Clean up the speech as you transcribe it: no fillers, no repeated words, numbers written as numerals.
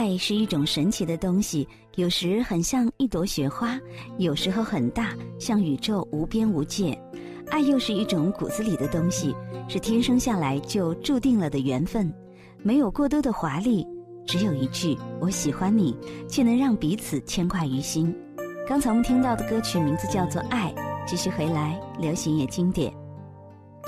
爱是一种神奇的东西，有时很像一朵雪花，有时候很大，像宇宙无边无界。爱又是一种骨子里的东西，是天生下来就注定了的缘分，没有过多的华丽，只有一句我喜欢你，却能让彼此牵挂于心。刚才我们听到的歌曲名字叫做《爱》，继续回来，流行也经典。